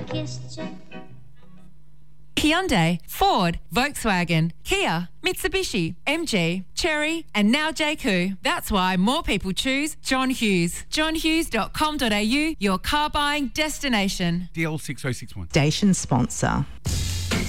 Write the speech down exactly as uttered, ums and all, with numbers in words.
kissed you. Hyundai, Ford, Volkswagen, Kia, Mitsubishi, M G, Chery and now J Q. That's why more people choose John Hughes. john hughes dot com dot a u, your car buying destination. D L six oh six one. Station sponsor.